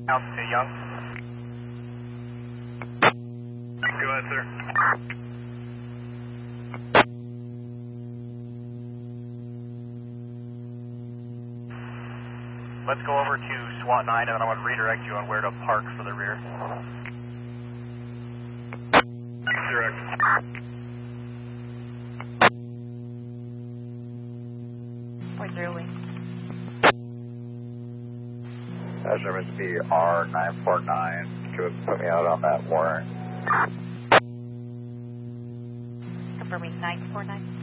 Altitude Young. Go ahead, sir. Let's go over to SWAT 9 and then I'm going to redirect you on where to park for the rear. Direct. Where's your wing? Measurement to be R949. Could put me out on that warrant. Confirming 949.